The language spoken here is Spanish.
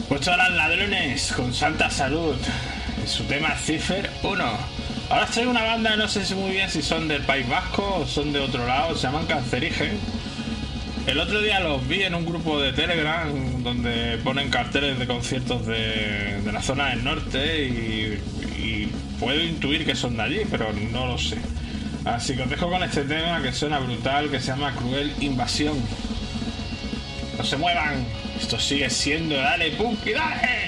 Pues hola ladrones, con santa salud. Su tema es Cipher 1. Ahora os traigo una banda, no sé si muy bien si son del País Vasco o son de otro lado, se llaman Cancerigen. El otro día los vi en un grupo de Telegram donde ponen carteles de conciertos de la zona del norte y puedo intuir que son de allí, pero no lo sé. Así que os dejo con este tema que suena brutal, que se llama Cruel Invasión. ¡No se muevan! Esto sigue siendo Dale Punky Dale.